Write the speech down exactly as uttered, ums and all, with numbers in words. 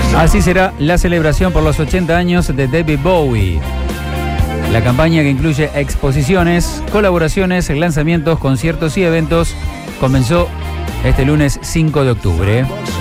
Así será la celebración por los ochenta años de David Bowie. La campaña, que incluye exposiciones, colaboraciones, lanzamientos, conciertos y eventos, comenzó este lunes cinco de octubre.